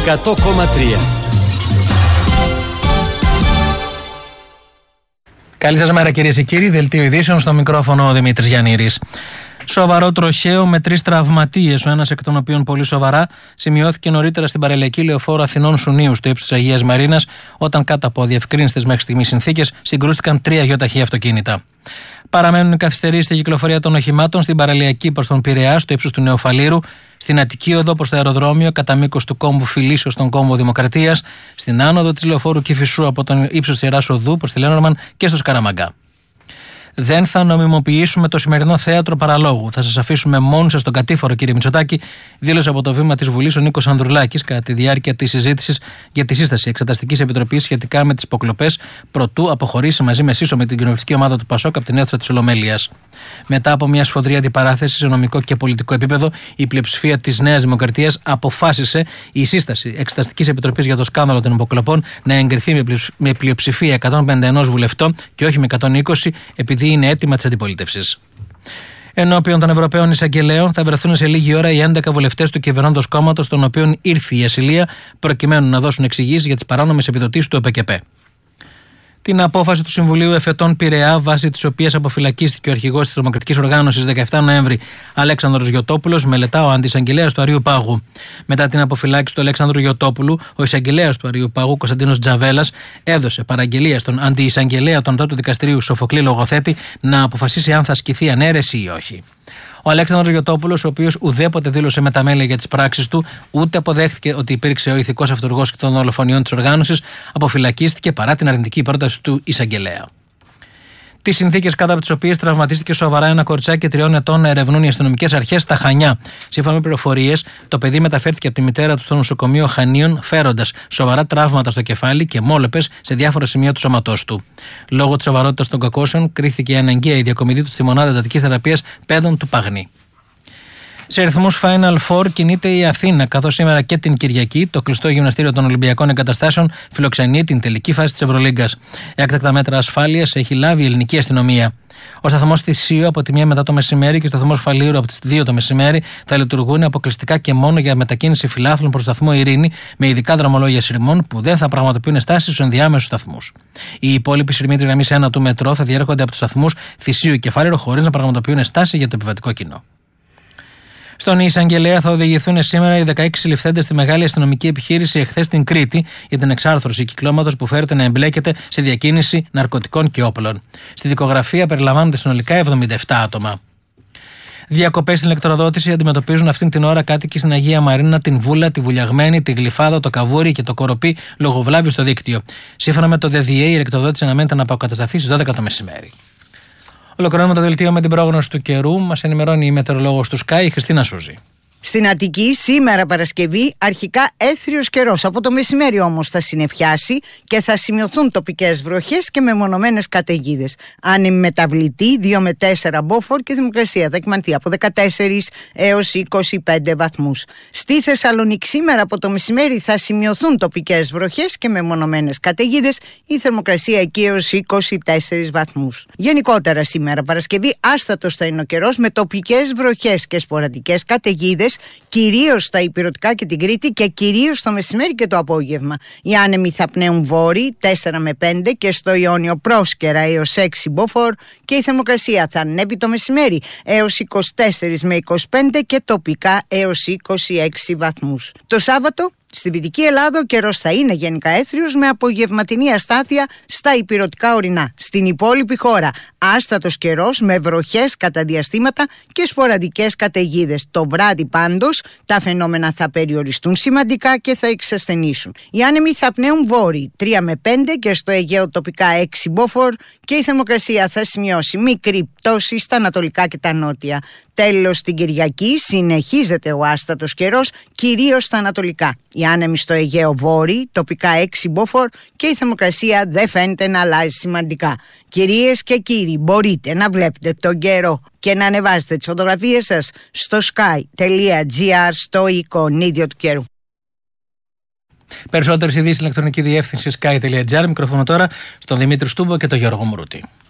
100,3. Καλή σας μέρα κυρίες και κύριοι, δελτίο ειδήσεων, στο μικρόφωνο ο Δημήτρης Γιαννήρης. Σοβαρό τροχαίο με 3 τραυματίες, ο ένας εκ των οποίων πολύ σοβαρά, σημειώθηκε νωρίτερα στην παραλιακή λεωφόρο Αθηνών Σουνίου, στο ύψος της Αγίας Μαρίνας, όταν κάτω από αδιευκρίνηστες μέχρι στιγμής συνθήκες συγκρούστηκαν 3 γιοταχή αυτοκίνητα. Παραμένουν οι καθυστερήσεις στη κυκλοφορία των οχημάτων στην παραλιακή προς τον Πειραιά, στο ύψος του Νεοφαλήρου, στην Αττική οδό προς το αεροδρόμιο, κατά μήκος του κόμβου Φιλίσεως στον κόμβο Δημοκρατίας, στην άνοδο της λεωφόρου Κηφισού από τον ύψος της Ιεράς Οδού προς τη Λένορμαν και στο Σκαραμαγκά. Δεν θα νομιμοποιήσουμε το σημερινό θέατρο παραλόγου. Θα σας αφήσουμε μόνους σας στον κατήφορο, κύριε Μητσοτάκη, δήλωσε από το βήμα της Βουλής ο Νίκος Ανδρουλάκης κατά τη διάρκεια της συζήτησης για τη σύσταση Εξεταστικής Επιτροπής σχετικά με τις υποκλοπές, προτού αποχωρήσει μαζί με σύσσωμη την κοινοβουλευτική ομάδα του ΠΑΣΟΚ από την αίθουσα της Ολομέλειας. Μετά από μια σφοδρή αντιπαράθεση σε νομικό και πολιτικό επίπεδο, η πλειοψηφία της Νέας Δημοκρατίας αποφάσισε η σύσταση Εξεταστικής Επιτροπής για το σκάνδαλο των υποκλοπών να εγκριθεί με πλειοψηφία 151 βουλευτών και όχι με 120, επειδή είναι έτοιμα της αντιπολίτευσης. Ενώπιον των Ευρωπαίων Εισαγγελέων θα βρεθούν σε λίγη ώρα οι 11 βουλευτές του κυβερνώντος κόμματος, των οποίων ήρθε η ασυλία, προκειμένου να δώσουν εξηγήσεις για τις παράνομες επιδοτήσεις του ΕΠΚΕ. Την απόφαση του Συμβουλίου Εφετών Πειραιά, βάσει της οποίας αποφυλακίστηκε ο αρχηγός της τρομοκρατικής οργάνωσης 17 Νοέμβρη, Αλέξανδρος Γιωτόπουλος, μελετά ο αντισαγγελέας του Αρείου Πάγου. Μετά την αποφυλάκηση του Αλέξανδρου Γιωτόπουλου, ο εισαγγελέας του Αρείου Πάγου, Κωνσταντίνος Τζαβέλας, έδωσε παραγγελία στον αντιεισαγγελέα του Ανώτατου Δικαστηρίου Σοφοκλή Λογοθέτη να αποφασίσει αν θα ασκηθεί ανέρεση ή όχι. Ο Αλέξανδρος Γιωτόπουλος, ο οποίος ουδέποτε δήλωσε μεταμέλεια για τις πράξεις του, ούτε αποδέχθηκε ότι υπήρξε ο ηθικός αυτουργός των δολοφονιών της οργάνωσης, αποφυλακίστηκε παρά την αρνητική πρόταση του εισαγγελέα. Τις συνθήκες κάτω από τις οποίες τραυματίστηκε σοβαρά ένα κοριτσάκι 3 ετών να ερευνούν οι αστυνομικές αρχές στα Χανιά. Σύμφωνα με πληροφορίες, το παιδί μεταφέρθηκε από τη μητέρα του στο νοσοκομείο Χανίων, φέροντας σοβαρά τραύματα στο κεφάλι και μόλεπες σε διάφορα σημεία του σώματός του. Λόγω της σοβαρότητας των κακώσεων, κρίθηκε αναγκαία η διακομιδή του στη μονάδα εντατικής θεραπείας παιδών του Παγνή. Σε ρυθμούς Final Four κινείται η Αθήνα, καθώς σήμερα και την Κυριακή το κλειστό γυμναστήριο των Ολυμπιακών Εγκαταστάσεων φιλοξενεί την τελική φάση της Ευρωλίγκας. Έκτακτα μέτρα ασφάλειας έχει λάβει η ελληνική αστυνομία. Ο σταθμός Θησίου από τη 1 μετά το μεσημέρι και ο σταθμός Φαλήρου από τις 2 το μεσημέρι θα λειτουργούν αποκλειστικά και μόνο για μετακίνηση φιλάθλων προς το σταθμό Ειρήνη, με ειδικά δρομολόγια σειρμών που δεν θα πραγματοποιούν στάσεις στους ενδιάμεσους σταθμούς. Οι υπόλοιποι σειρμοί της γραμμής 1 του μετρό θα διέρχονται από τους σταθμούς Θησίου και Φάληρο χωρίς να πραγματοποιούν στάση για το επιβατικό κοινό. Στον εισαγγελέα θα οδηγηθούν σήμερα οι 16 συλληφθέντες στη μεγάλη αστυνομική επιχείρηση εχθές στην Κρήτη για την εξάρθρωση κυκλώματος που φέρεται να εμπλέκεται σε διακίνηση ναρκωτικών και όπλων. Στη δικογραφία περιλαμβάνονται συνολικά 77 άτομα. Διακοπές στην ηλεκτροδότηση αντιμετωπίζουν αυτήν την ώρα κάτοικοι στην Αγία Μαρίνα, την Βούλα, τη Βουλιαγμένη, τη Γλυφάδα, το Καβούρι και το Κοροπή λόγω βλάβης στο δίκτυο. Σύμφωνα με το ΔΔΕ, η ηλεκτροδότηση αναμένεται να αποκατασταθεί στις 12 το μεσημέρι. Ολοκληρώνουμε το δελτίο με την πρόγνωση του καιρού. Μας ενημερώνει η μετεωρολόγος του Sky, η Χριστίνα Σούζη. Στην Αττική σήμερα Παρασκευή αρχικά έθριος καιρός. Από το μεσημέρι όμως θα συννεφιάσει και θα σημειωθούν τοπικές βροχές και μεμονωμένες καταιγίδες. Ανεμεταβλητή 2 με 4 Μπόφορ και Δημοκρασία θα κυμανθεί από 14 έως 25 βαθμούς. Στη Θεσσαλονίκη σήμερα από το μεσημέρι θα σημειωθούν τοπικές βροχές και μεμονωμένες καταιγίδες. Η θερμοκρασία εκεί έως 24 βαθμούς. Γενικότερα σήμερα Παρασκευή άστατος θα είναι ο καιρός με τοπικές βροχές και σποραδικές καταιγίδες, κυρίως στα ηπειρωτικά και την Κρήτη και κυρίως το μεσημέρι και το απόγευμα. Οι άνεμοι θα πνέουν βόρειοι 4 με 5 και στο Ιόνιο πρόσκαιρα έως 6 Μποφόρ και η θερμοκρασία θα ανέβει το μεσημέρι έως 24 με 25 και τοπικά έως 26 βαθμούς. Το Σάββατο στη Δυτική Ελλάδα ο καιρός θα είναι γενικά έθριος με απογευματινή αστάθεια στα ηπειρωτικά ορεινά. Στην υπόλοιπη χώρα άστατος καιρός με βροχές κατά διαστήματα και σποραδικές καταιγίδες. Το βράδυ πάντως τα φαινόμενα θα περιοριστούν σημαντικά και θα εξασθενήσουν. Οι άνεμοι θα πνέουν βόρειοι 3 με 5 και στο Αιγαίο τοπικά 6 Μποφόρ και η θερμοκρασία θα σημειώσει μικρή πτώση στα ανατολικά και τα νότια. Τέλος, στην Κυριακή συνεχίζεται ο άστατος καιρός κυρίως στα ανατολικά. Οι άνεμοι στο Αιγαίο βόρειοι, τοπικά 6 Μποφόρ και η θερμοκρασία δεν φαίνεται να αλλάζει σημαντικά. Κυρίες και κύριοι, μπορείτε να βλέπετε τον καιρό και να ανεβάζετε τις φωτογραφίες σας στο sky.gr στο εικονίδιο του καιρού. Περισσότερες ειδήσεις ηλεκτρονική διεύθυνση sky.gr. Μικρόφωνο τώρα στον Δημήτρη Στούμπο και τον Γιώργο Μουρούτη.